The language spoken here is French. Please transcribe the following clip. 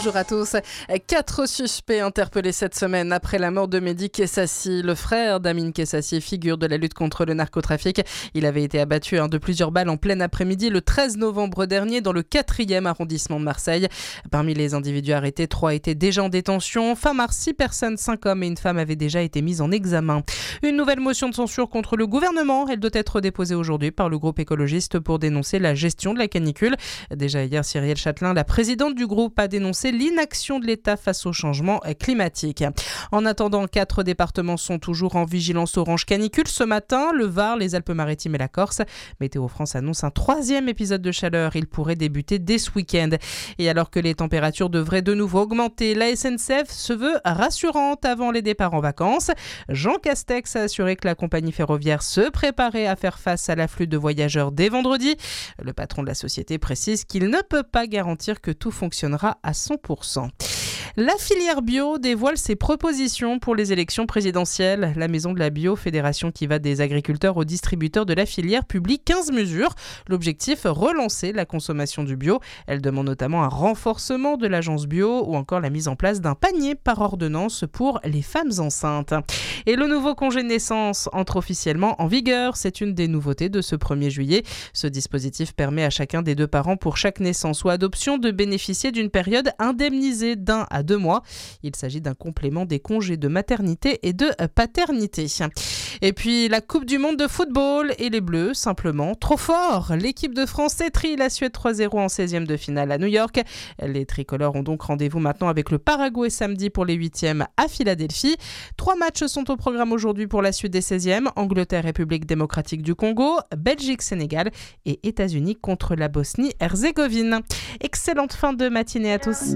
Bonjour à tous. 4 suspects interpellés cette semaine après la mort de Mehdi Kessassi. Le frère d'Amine Kessassi, figure de la lutte contre le narcotrafic. Il avait été abattu de plusieurs balles en plein après-midi le 13 novembre dernier dans le 4e arrondissement de Marseille. Parmi les individus arrêtés, 3 étaient déjà en détention. Fin mars, 6 personnes, 5 hommes et une femme avaient déjà été mises en examen. Une nouvelle motion de censure contre le gouvernement. Elle doit être déposée aujourd'hui par le groupe écologiste pour dénoncer la gestion de la canicule. Déjà hier, Cyrielle Châtelain, la présidente du groupe, a dénoncé l'inaction de l'État face au changement climatique. En attendant, 4 départements sont toujours en vigilance orange canicule. Ce matin, le Var, les Alpes-Maritimes et la Corse. Météo France annonce un 3e épisode de chaleur. Il pourrait débuter dès ce week-end. Et alors que les températures devraient de nouveau augmenter, la SNCF se veut rassurante avant les départs en vacances. Jean Castex a assuré que la compagnie ferroviaire se préparait à faire face à l'afflux de voyageurs dès vendredi. Le patron de la société précise qu'il ne peut pas garantir que tout fonctionnera à 100%. La filière bio dévoile ses propositions pour les élections présidentielles. La Maison de la Bio, fédération qui va des agriculteurs aux distributeurs de la filière, publie 15 mesures. L'objectif, relancer la consommation du bio. Elle demande notamment un renforcement de l'agence bio ou encore la mise en place d'un panier par ordonnance pour les femmes enceintes. Et le nouveau congé de naissance entre officiellement en vigueur. C'est une des nouveautés de ce 1er juillet. Ce dispositif permet à chacun des 2 parents pour chaque naissance ou adoption de bénéficier d'une période indemnisée d'1 à 2 mois. Il s'agit d'un complément des congés de maternité et de paternité. Et puis la Coupe du Monde de football et les Bleus, simplement trop forts. L'équipe de France étrie la Suède 3-0 en 16e de finale à New York. Les tricolores ont donc rendez-vous maintenant avec le Paraguay samedi pour les 8e à Philadelphie. 3 matchs sont au programme aujourd'hui pour la suite des 16e. Angleterre, République démocratique du Congo, Belgique, Sénégal et États-Unis contre la Bosnie-Herzégovine. Excellente fin de matinée à tous.